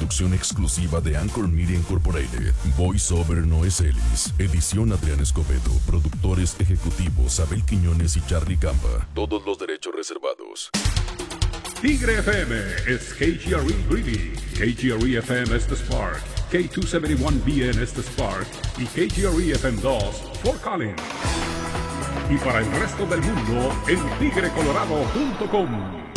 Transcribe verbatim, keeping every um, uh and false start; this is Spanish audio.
producción exclusiva de Anchor Media Incorporated. Voiceover Noé Celis. Edición Adrián Escobedo. Productores ejecutivos Abel Quiñones y Charlie Campa. Todos los derechos reservados. Tigre F M es K G R E Greeley. K G R E F M es The Spark. K doscientos setenta y uno B N es The Spark. Y K G R E F M dos, Fort Collins. Y para el resto del mundo, en tigre colorado punto com.